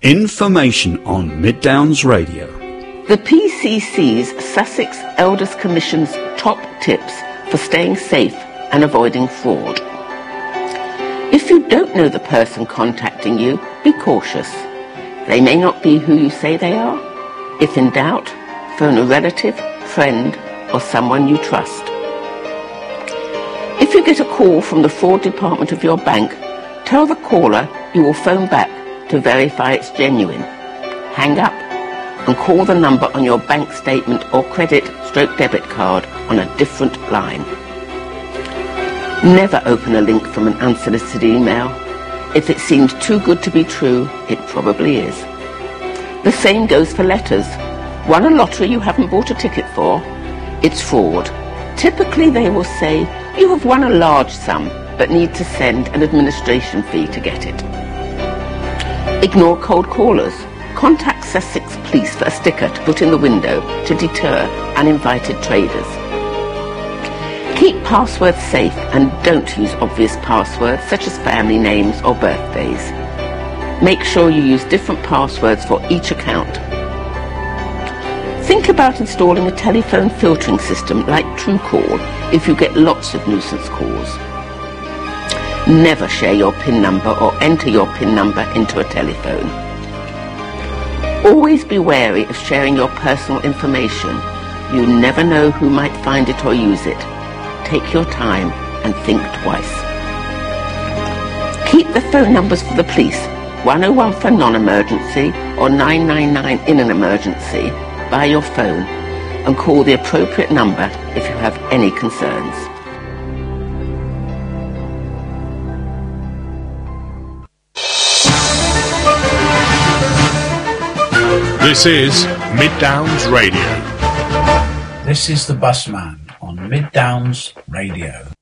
Information on Mid Downs Radio. The PCC's Sussex Elders Commission's top tips for staying safe and avoiding fraud. If you don't know the person contacting you, be cautious. They may not be who you say they are. If in doubt, phone a relative, friend, or someone you trust. If you get a call from the fraud department of your bank, tell the caller you will phone back to verify it's genuine. Hang up and call the number on your bank statement or credit/debit card on a different line. Never open a link from an unsolicited email. If it seems too good to be true, it probably is. The same goes for letters. Won a lottery you haven't bought a ticket for? It's fraud. Typically they will say, you have won a large sum, but need to send an administration fee to get it. Ignore cold callers. Contact Sussex Police for a sticker to put in the window to deter uninvited traders. Keep passwords safe and don't use obvious passwords such as family names or birthdays. Make sure you use different passwords for each account. Think about installing a telephone filtering system like Truecaller if you get lots of nuisance calls. Never share your PIN number or enter your PIN number into a telephone. Always be wary of sharing your personal information. You never know who might find it or use it. Take your time and think twice. Keep the phone numbers for the police, 101 for non-emergency or 999 in an emergency, by your phone, and call the appropriate number if you have any concerns. This is Mid Downs Radio. This is the Busman on Mid Downs Radio.